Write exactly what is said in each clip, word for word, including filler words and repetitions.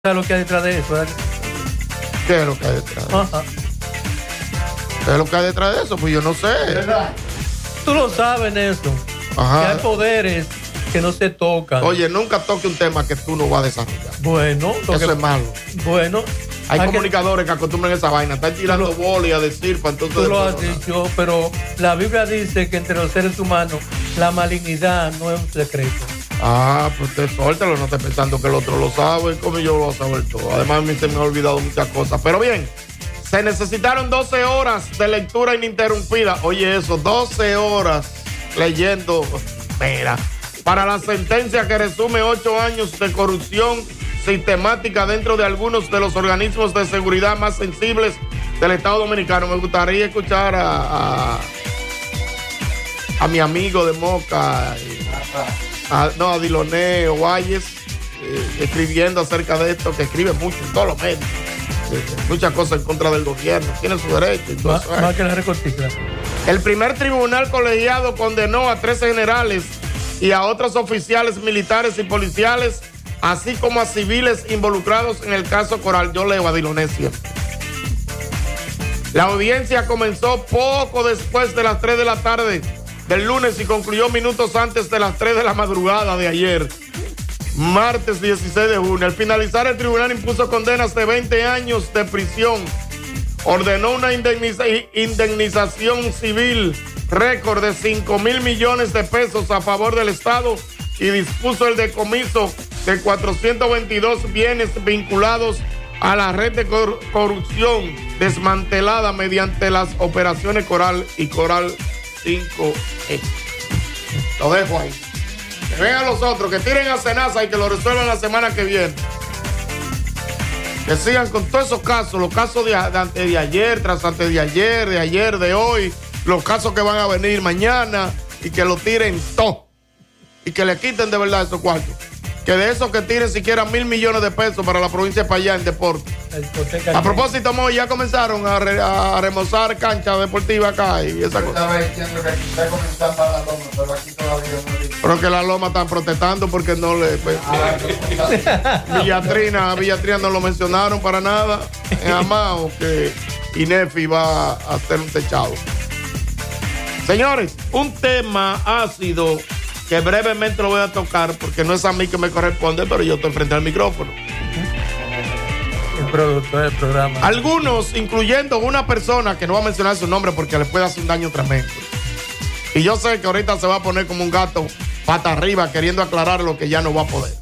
¿Sabes lo que hay detrás de eso? ¿Qué es lo que hay detrás de eso? Ajá. ¿Qué es lo que hay detrás de eso? Pues yo no sé. Tú lo sabes, Nelson. Ajá. Que hay poderes que no se tocan. Oye, nunca toque un tema que tú no vas a desarrollar. Bueno, lo eso que, es malo. Bueno, hay, hay que, comunicadores que acostumbran esa vaina. Están tirando lo, bolas a decir para entonces. Tú lo has dicho, pero la Biblia dice que entre los seres humanos la malignidad no es un secreto. Ah, pues te suéltalo, no estés pensando que el otro lo sabe, como yo lo voy a saber todo. Además, a mí se me ha olvidado muchas cosas. Pero bien, se necesitaron doce horas de lectura ininterrumpida. Oye, eso, doce horas leyendo. Mira, para la sentencia que resume ocho años de corrupción sistemática dentro de algunos de los organismos de seguridad más sensibles del Estado Dominicano. Me gustaría escuchar a, a, a mi amigo de Moca. Y, A, no, a Diloné Valles, eh, escribiendo acerca de esto, que escribe mucho en todos los medios, eh, muchas cosas en contra del gobierno, tiene su derecho. Más va que la recortista. El primer tribunal colegiado condenó a trece generales y a otros oficiales militares y policiales, así como a civiles involucrados en el caso Coral. Yo leo a Diloné siempre. La audiencia comenzó poco después de las tres de la tarde del lunes y concluyó minutos antes de las tres de la madrugada de ayer, martes dieciséis de junio. Al finalizar, el tribunal impuso condenas de veinte años de prisión, ordenó una indemniza- indemnización civil récord de cinco mil millones de pesos a favor del Estado y dispuso el decomiso de cuatrocientos veintidós bienes vinculados a la red de cor- corrupción desmantelada mediante las operaciones Coral y Coral cinco E. Lo dejo ahí. Que vengan los otros, que tiren a Senasa y que lo resuelvan la semana que viene. Que sigan con todos esos casos, los casos de, de antes de ayer, tras antes de ayer, de ayer, de hoy, los casos que van a venir mañana y que lo tiren todo. Y que le quiten de verdad esos cuartos. Que de esos que tiren siquiera mil millones de pesos para la provincia de Payá en deporte. A propósito, Moy, ya comenzaron a, re, a remozar canchas deportivas acá y esa cosa. Estaba diciendo que aquí está comenzando para la loma, pero aquí todavía no dice. Pero que la loma están protestando porque no le... Pues, ah, no, Villatrina, Villatrina no lo mencionaron para nada. En Amao, que Inefi va a hacer un techado. Señores, un tema ácido que brevemente lo voy a tocar porque no es a mí que me corresponde, pero yo estoy frente al micrófono. El productor del programa. Algunos, incluyendo una persona que no va a mencionar su nombre porque le puede hacer un daño tremendo. Y yo sé que ahorita se va a poner como un gato pata arriba queriendo aclarar lo que ya no va a poder.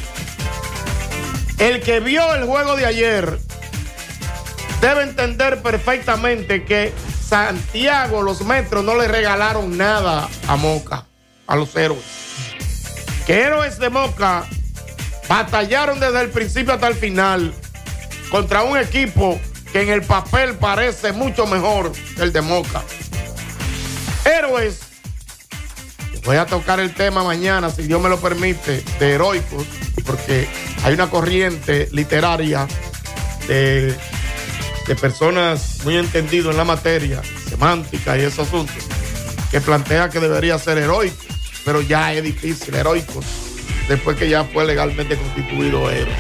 El que vio el juego de ayer debe entender perfectamente que Santiago, los Metros, no le regalaron nada a Moca, a los héroes. Que Héroes de Moca batallaron desde el principio hasta el final contra un equipo que en el papel parece mucho mejor que el de Moca. Héroes, voy a tocar el tema mañana, si Dios me lo permite, de heroicos, porque hay una corriente literaria de, de personas muy entendidas en la materia, semántica y ese asunto, que plantea que debería ser heroico, pero ya es difícil, heroicos, después que ya fue legalmente constituido héroe.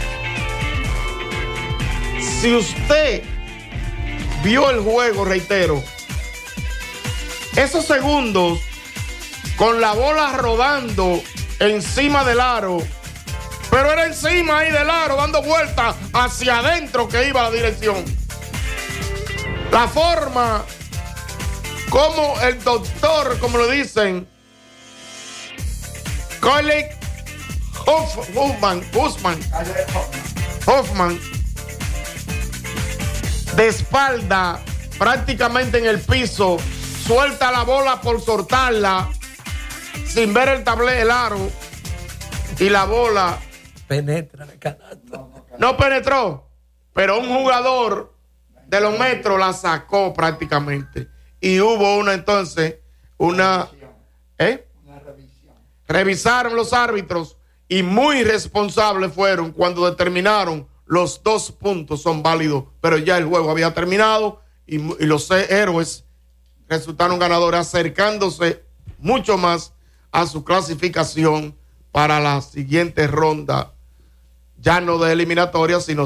Si usted vio el juego, reitero, esos segundos con la bola rodando encima del aro, pero era encima ahí del aro, dando vueltas hacia adentro que iba la dirección. La forma como el doctor, como lo dicen, Colin Hoffman, Hoffman, Hoffman, de espalda, prácticamente en el piso, suelta la bola por soltarla, sin ver el tablero, el aro, y la bola penetra el canasto. No penetró, pero un jugador de los Metros la sacó prácticamente. Y hubo una entonces, una... ¿Eh? Una revisión. Revisaron los árbitros y muy responsables fueron cuando determinaron los dos puntos son válidos, pero ya el juego había terminado y, y los héroes resultaron ganadores, acercándose mucho más a su clasificación para la siguiente ronda ya no de eliminatoria, sino